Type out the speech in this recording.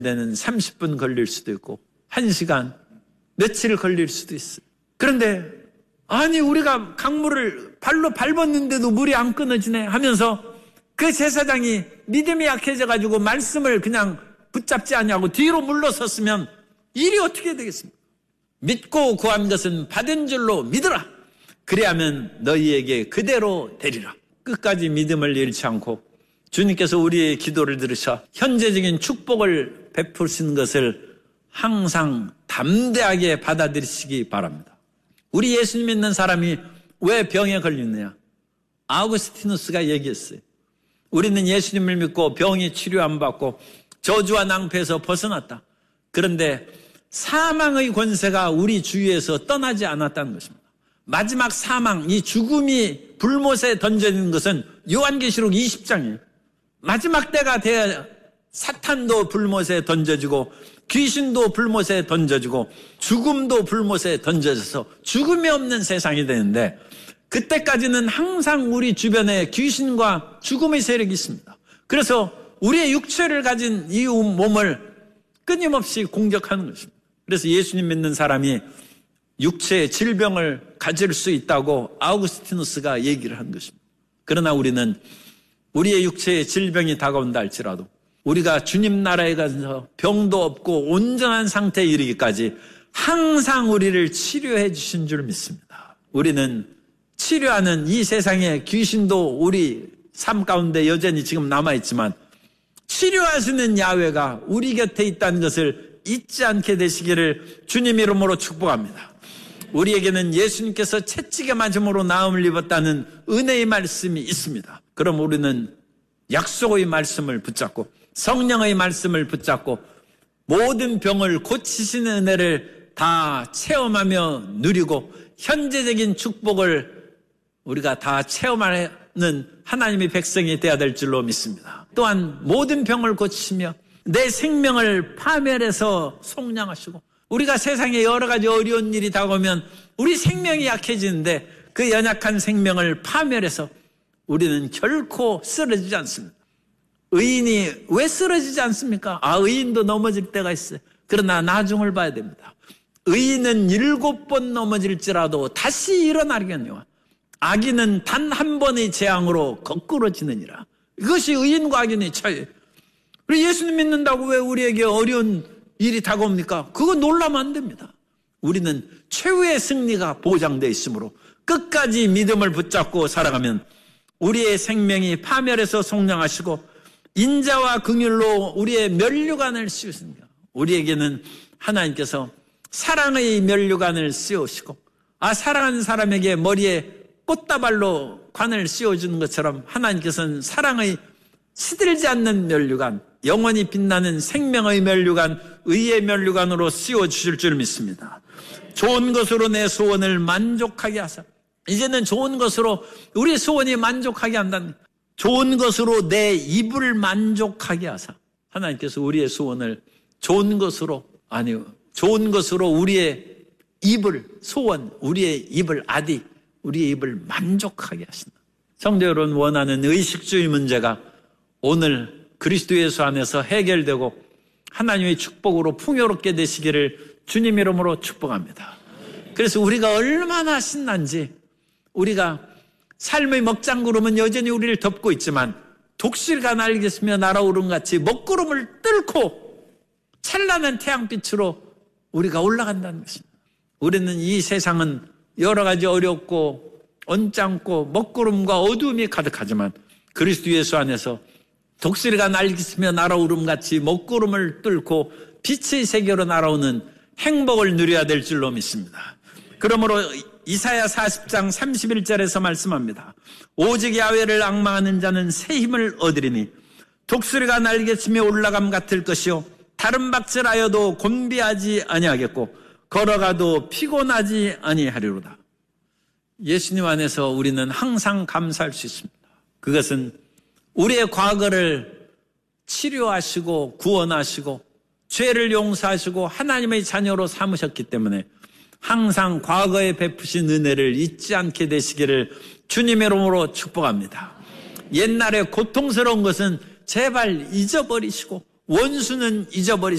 데는 30분 걸릴 수도 있고 1시간, 며칠 걸릴 수도 있어요. 그런데 아니 우리가 강물을 발로 밟았는데도 물이 안 끊어지네 하면서 그 제사장이 믿음이 약해져가지고 말씀을 그냥 붙잡지 않냐고 뒤로 물러섰으면 일이 어떻게 되겠습니까? 믿고 구한 것은 받은 줄로 믿으라. 그래야면 너희에게 그대로 되리라. 끝까지 믿음을 잃지 않고 주님께서 우리의 기도를 들으셔 현재적인 축복을 베푸시는 것을 항상 담대하게 받아들이시기 바랍니다. 우리 예수님 믿는 사람이 왜 병에 걸리느냐? 아우구스티누스가 얘기했어요. 우리는 예수님을 믿고 병이 치료 안 받고 저주와 낭패에서 벗어났다. 그런데 사망의 권세가 우리 주위에서 떠나지 않았다는 것입니다. 마지막 사망, 이 죽음이 불못에 던져지는 것은 요한계시록 20장이에요. 마지막 때가 돼야 사탄도 불못에 던져지고 귀신도 불못에 던져지고 죽음도 불못에 던져져서 죽음이 없는 세상이 되는데 그때까지는 항상 우리 주변에 귀신과 죽음의 세력이 있습니다. 그래서 우리의 육체를 가진 이 몸을 끊임없이 공격하는 것입니다. 그래서 예수님 믿는 사람이 육체의 질병을 가질 수 있다고 아우구스티누스가 얘기를 한 것입니다. 그러나 우리는 우리의 육체의 질병이 다가온다 할지라도 우리가 주님 나라에 가서 병도 없고 온전한 상태에 이르기까지 항상 우리를 치료해 주신 줄 믿습니다. 우리는 치료하는 이 세상에 귀신도 우리 삶 가운데 여전히 지금 남아있지만 치료하시는 야훼가 우리 곁에 있다는 것을 잊지 않게 되시기를 주님 이름으로 축복합니다. 우리에게는 예수님께서 채찍에 맞음으로 나음을 입었다는 은혜의 말씀이 있습니다. 그럼 우리는 약속의 말씀을 붙잡고 성령의 말씀을 붙잡고 모든 병을 고치시는 은혜를 다 체험하며 누리고 현재적인 축복을 우리가 다 체험하는 하나님의 백성이 되어야 될 줄로 믿습니다. 또한 모든 병을 고치시며 내 생명을 파멸해서 속량하시고 우리가 세상에 여러 가지 어려운 일이 다가오면 우리 생명이 약해지는데 그 연약한 생명을 파멸해서 우리는 결코 쓰러지지 않습니다. 의인이 왜 쓰러지지 않습니까? 의인도 넘어질 때가 있어요. 그러나 나중을 봐야 됩니다. 의인은 7번 넘어질지라도 다시 일어나려니와 악인은 단 한 번의 재앙으로 거꾸러지느니라. 이것이 의인과 악인의 차이예요. 우리 예수님 믿는다고 왜 우리에게 어려운 일이 다가옵니까? 그거 놀라면 안 됩니다. 우리는 최후의 승리가 보장되어 있으므로 끝까지 믿음을 붙잡고 살아가면 우리의 생명이 파멸해서 속량하시고 인자와 긍휼로 우리의 면류관을 씌우십니다. 우리에게는 하나님께서 사랑의 면류관을 씌우시고 사랑하는 사람에게 머리에 꽃다발로 관을 씌워주는 것처럼 하나님께서는 사랑의 시들지 않는 면류관, 영원히 빛나는 생명의 면류관, 의의 면류관으로 씌워주실 줄 믿습니다. 좋은 것으로 내 소원을 만족하게 하사 이제는 좋은 것으로 우리 소원이 만족하게 한다는 좋은 것으로 내 입을 만족하게 하사 하나님께서 우리의 소원을 좋은 것으로 우리의 입을 소원, 우리의 입을 우리의 입을 만족하게 하신다. 성도 여러분, 원하는 의식주의 문제가 오늘 그리스도 예수 안에서 해결되고 하나님의 축복으로 풍요롭게 되시기를 주님 이름으로 축복합니다. 그래서 우리가 얼마나 신난지 우리가 삶의 먹장구름은 여전히 우리를 덮고 있지만 독실과 날개스며 날아오른 같이 먹구름을 뚫고 찬란한 태양빛으로 우리가 올라간다는 것입니다. 우리는 이 세상은 여러 가지 어렵고 언짢고 먹구름과 어두움이 가득하지만 그리스도 예수 안에서 독수리가 날개스며 날아오름 같이 먹구름을 뚫고 빛의 세계로 날아오는 행복을 누려야 될 줄로 믿습니다. 그러므로 이사야 40장 31절에서 말씀합니다. 오직 야훼를 앙망하는 자는 새 힘을 얻으리니 독수리가 날개치며 올라감 같을 것이요 다른 박질하여도 곤비하지 아니하겠고 걸어가도 피곤하지 아니하리로다. 예수님 안에서 우리는 항상 감사할 수 있습니다. 그것은 우리의 과거를 치료하시고 구원하시고 죄를 용서하시고 하나님의 자녀로 삼으셨기 때문에 항상 과거에 베푸신 은혜를 잊지 않게 되시기를 주님의 이름으로 축복합니다. 옛날에 고통스러운 것은 제발 잊어버리시고 원수는 잊어버리세요.